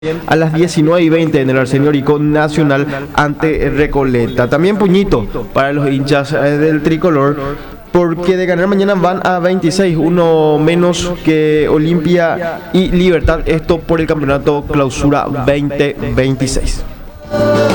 a las 19:20 en el Arsenio Nacional ante Recoleta. También puñito para los hinchas del tricolor, porque de ganar mañana van a 26, uno menos que Olimpia y Libertad, esto por el campeonato Clausura 2026.